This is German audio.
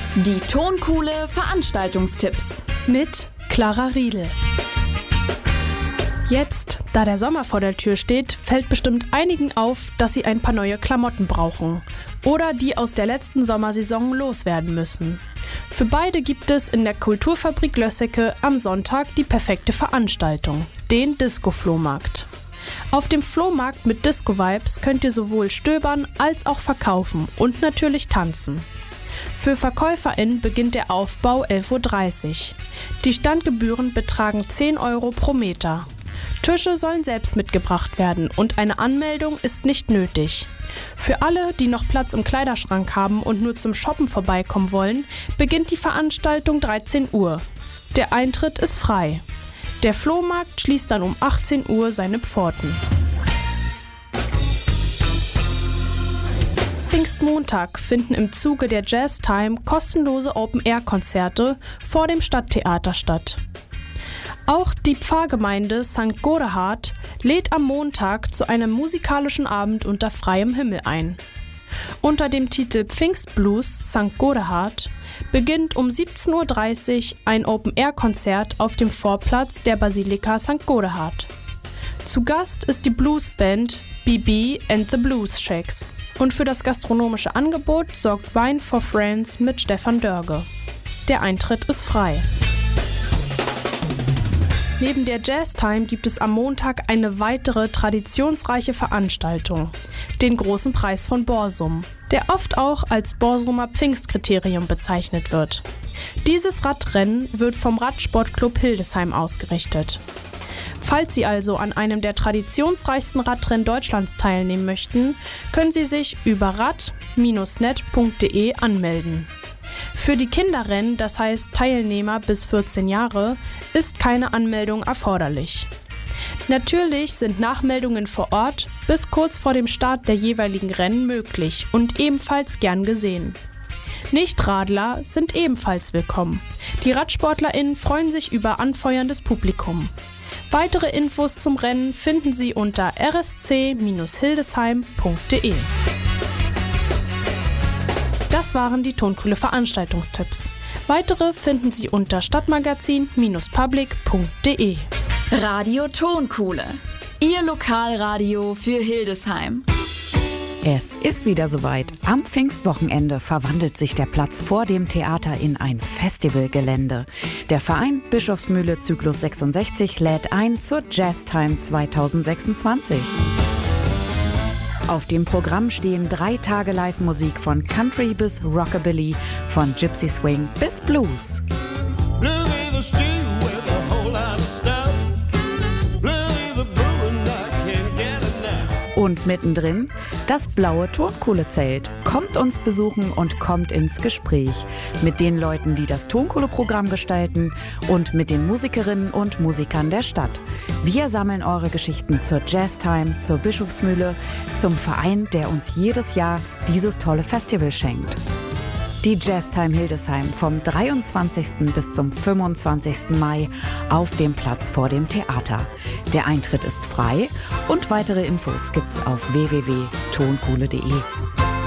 Die Tonkuhle Veranstaltungstipps mit Clara Riedel. Jetzt, da der Sommer vor der Tür steht, fällt bestimmt einigen auf, dass sie ein paar neue Klamotten brauchen oder die aus der letzten Sommersaison loswerden müssen. Für beide gibt es in der Kulturfabrik Lössecke am Sonntag die perfekte Veranstaltung, den Disco-Flohmarkt. Auf dem Flohmarkt mit Disco-Vibes könnt ihr sowohl stöbern als auch verkaufen und natürlich tanzen. Für VerkäuferInnen beginnt der Aufbau 11:30 Uhr. Die Standgebühren betragen 10 Euro pro Meter. Tische sollen selbst mitgebracht werden und eine Anmeldung ist nicht nötig. Für alle, die noch Platz im Kleiderschrank haben und nur zum Shoppen vorbeikommen wollen, beginnt die Veranstaltung 13 Uhr. Der Eintritt ist frei. Der Flohmarkt schließt dann um 18 Uhr seine Pforten. Pfingstmontag finden im Zuge der Jazztime kostenlose Open-Air-Konzerte vor dem Stadttheater statt. Auch die Pfarrgemeinde St. Godehard lädt am Montag zu einem musikalischen Abend unter freiem Himmel ein. Unter dem Titel Pfingstblues St. Godehard beginnt um 17:30 Uhr ein Open-Air-Konzert auf dem Vorplatz der Basilika St. Godehard. Zu Gast ist die Bluesband BB and the Blues Shakes. Und für das gastronomische Angebot sorgt Wine for Friends mit Stefan Dörge. Der Eintritt ist frei. Neben der Jazztime gibt es am Montag eine weitere traditionsreiche Veranstaltung, den Großen Preis von Borsum, der oft auch als Borsumer Pfingstkriterium bezeichnet wird. Dieses Radrennen wird vom Radsportclub Hildesheim ausgerichtet. Falls Sie also an einem der traditionsreichsten Radrennen Deutschlands teilnehmen möchten, können Sie sich über rad-net.de anmelden. Für die Kinderrennen, das heißt Teilnehmer bis 14 Jahre, ist keine Anmeldung erforderlich. Natürlich sind Nachmeldungen vor Ort bis kurz vor dem Start der jeweiligen Rennen möglich und ebenfalls gern gesehen. Nichtradler sind ebenfalls willkommen. Die RadsportlerInnen freuen sich über anfeuerndes Publikum. Weitere Infos zum Rennen finden Sie unter rsc-hildesheim.de. Das waren die Tonkuhle Veranstaltungstipps. Weitere finden Sie unter stadtmagazin-public.de. Radio Tonkuhle, Ihr Lokalradio für Hildesheim. Es ist wieder soweit. Am Pfingstwochenende verwandelt sich der Platz vor dem Theater in ein Festivalgelände. Der Verein Bischofsmühle Zyklus 66 lädt ein zur Jazztime 2026. Auf dem Programm stehen 3 Tage Live-Musik von Country bis Rockabilly, von Gypsy Swing bis Blues. Und mittendrin das blaue Tonkuhle-Zelt. Kommt uns besuchen und kommt ins Gespräch mit den Leuten, die das Tonkuhle-Programm gestalten und mit den Musikerinnen und Musikern der Stadt. Wir sammeln eure Geschichten zur Jazztime, zur Bischofsmühle, zum Verein, der uns jedes Jahr dieses tolle Festival schenkt. Die Jazztime Hildesheim vom 23. bis zum 25. Mai auf dem Platz vor dem Theater. Der Eintritt ist frei und weitere Infos gibt's auf www.tonkuhle.de.